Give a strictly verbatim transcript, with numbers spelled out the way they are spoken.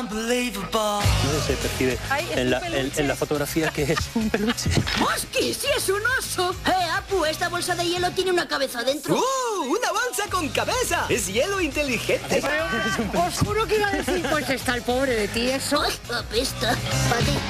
No se percibe Ay, es en, un la, peluche. en, en la fotografía que es un peluche. ¡Hostia, sí es un oso! ¡Eh, Apu, esta bolsa de hielo tiene una cabeza dentro! ¡Uh! ¡Una bolsa con cabeza! ¡Es hielo inteligente! Os juro que iba a decir, pues está el pobre de ti, eso. ¡Ay, apesta! Para ti.